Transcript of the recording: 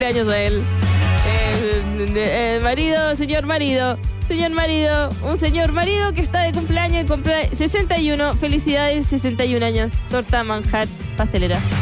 cumpleaños a él. Señor marido, un señor marido que está de cumpleaños y cumple 61. Felicidades, 61 años. Torta Manjar pastelera.